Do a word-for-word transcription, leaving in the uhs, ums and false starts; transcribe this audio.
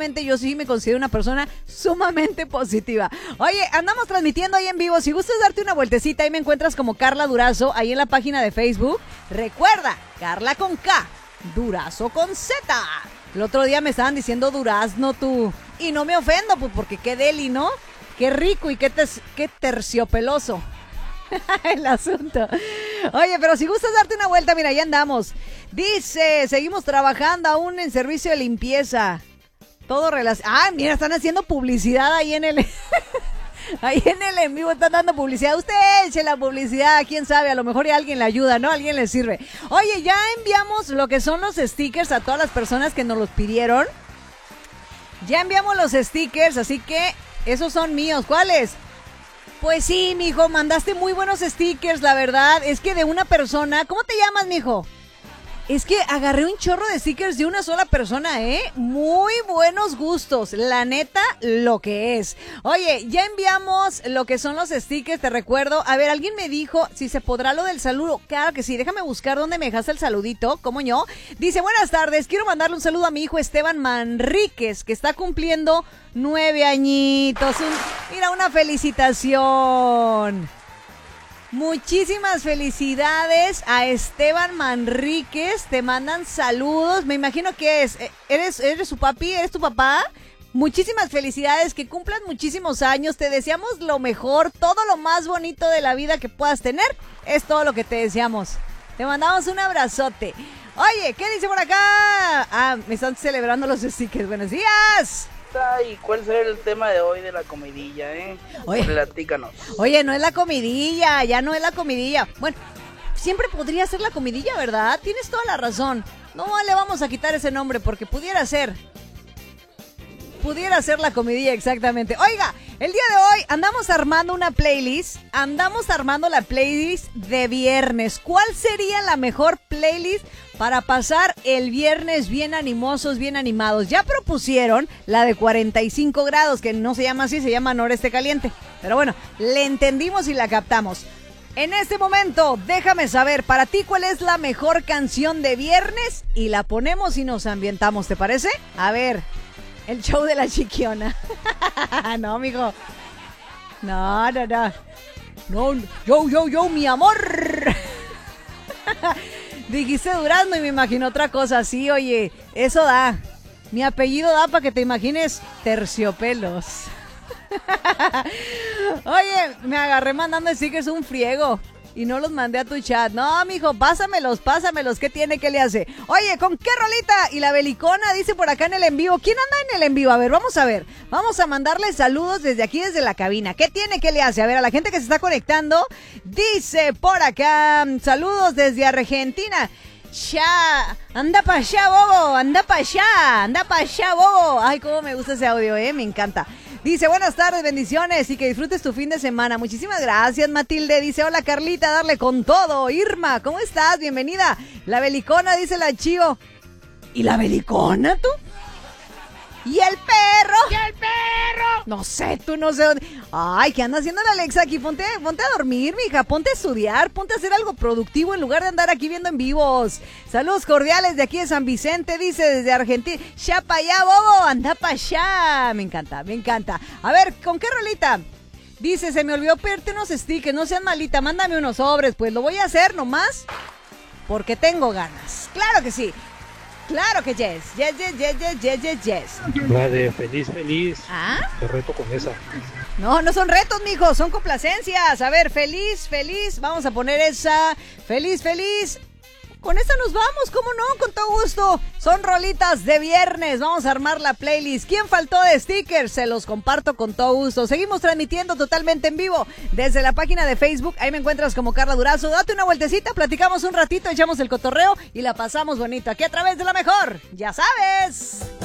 definitivamente yo sí me considero una persona sumamente positiva. Oye, andamos transmitiendo ahí en vivo. Si gustas darte una vueltecita, ahí me encuentras como Carla Durazo, ahí en la página de Facebook. Recuerda, Carla con K, Durazo con Z. El otro día me estaban diciendo durazno tú. Y no me ofendo, pues porque qué deli, ¿no? Qué rico y qué, te, qué terciopeloso el asunto. Oye, pero si gustas darte una vuelta, mira, ya andamos. Dice, seguimos trabajando aún en servicio de limpieza. Todo relacionado. Ah, mira, están haciendo publicidad ahí en el... ahí en el en vivo están dando publicidad. Usted eche la publicidad, quién sabe, a lo mejor ya alguien le ayuda, ¿no? Alguien le sirve. Oye, ya enviamos lo que son los stickers a todas las personas que nos los pidieron. Ya enviamos los stickers, así que esos son míos. ¿Cuáles? Pues sí, mijo, mandaste muy buenos stickers, la verdad. Es que de una persona... ¿Cómo te llamas, mijo? Es que agarré un chorro de stickers de una sola persona, ¿eh? Muy buenos gustos, la neta, lo que es. Oye, ya enviamos lo que son los stickers, te recuerdo. A ver, alguien me dijo si se podrá lo del saludo. Claro que sí, déjame buscar dónde me dejaste el saludito, ¿cómo yo? Dice, buenas tardes, quiero mandarle un saludo a mi hijo Esteban Manríquez, que está cumpliendo nueve añitos. Un, mira, una felicitación. Muchísimas felicidades a Esteban Manríquez, te mandan saludos, me imagino que es, ¿eres, eres su papi, eres tu papá? Muchísimas felicidades, que cumplan muchísimos años, te deseamos lo mejor, todo lo más bonito de la vida que puedas tener, es todo lo que te deseamos. Te mandamos un abrazote. Oye, ¿qué dice por acá? Ah, me están celebrando los stickers, buenos días. ¿Y cuál será el tema de hoy de la comidilla, eh? Oye, platícanos. Oye, no es la comidilla, ya no es la comidilla. Bueno, siempre podría ser la comidilla, ¿verdad? Tienes toda la razón. No le vamos a quitar ese nombre porque pudiera ser. Pudiera ser la comidilla, exactamente. Oiga, el día de hoy andamos armando una playlist. Andamos armando la playlist de viernes. ¿Cuál sería la mejor playlist para pasar el viernes bien animosos, bien animados? Ya propusieron la de cuarenta y cinco grados, que no se llama así, se llama Noreste Caliente. Pero bueno, le entendimos y la captamos. En este momento, déjame saber, para ti, ¿cuál es la mejor canción de viernes? Y la ponemos y nos ambientamos, ¿te parece? A ver... El show de la chiquiona. No, mijo. No, no, no. No, yo, yo, yo, mi amor. Dijiste Durazno y me imagino otra cosa así, oye. Eso da. Mi apellido da para que te imagines terciopelos. Oye, me agarré mandando stickers un friego. Y no los mandé a tu chat. No, mijo, pásamelos, pásamelos. ¿Qué tiene? ¿Qué le hace? Oye, ¿con qué rolita? Y la belicona dice por acá en el en vivo. ¿Quién anda en el en vivo? A ver, vamos a ver. Vamos a mandarle saludos desde aquí, desde la cabina. ¿Qué tiene? ¿Qué le hace? A ver, a la gente que se está conectando. Dice por acá, saludos desde Argentina. Ya, anda pa' allá, bobo, anda pa' allá, anda pa' allá, bobo. Ay, cómo me gusta ese audio, eh, me encanta. Dice, buenas tardes, bendiciones y que disfrutes tu fin de semana. Muchísimas gracias, Matilde. Dice, hola, Carlita, darle con todo. Irma, ¿cómo estás? Bienvenida. La belicona, dice la Chío. ¿Y la belicona, tú? ¿Y el perro? ¿Y el perro? No sé, tú no sé dónde. Ay, ¿qué anda haciendo la Alexa aquí? Ponte, ponte a dormir, mija, ponte a estudiar, ponte a hacer algo productivo en lugar de andar aquí viendo en vivos. Saludos cordiales de aquí de San Vicente, dice desde Argentina. Ya pa' allá, bobo, anda pa' allá. Me encanta, me encanta. A ver, ¿con qué rolita? Dice, se me olvidó pedirte unos stickers, no seas malita, mándame unos sobres. Pues lo voy a hacer nomás porque tengo ganas. Claro que sí. Claro que yes, yes, yes, yes, yes, yes, yes, yes. La de feliz, feliz. ¿Ah? Te reto con esa. No, no son retos, mijo, son complacencias. A ver, feliz, feliz, vamos a poner esa. Feliz, feliz. Con esta nos vamos, ¿cómo no? Con todo gusto. Son rolitas de viernes, vamos a armar la playlist. ¿Quién faltó de stickers? Se los comparto con todo gusto. Seguimos transmitiendo totalmente en vivo desde la página de Facebook. Ahí me encuentras como Carla Durazo. Date una vueltecita, platicamos un ratito, echamos el cotorreo y la pasamos bonito aquí a través de la mejor. Ya sabes.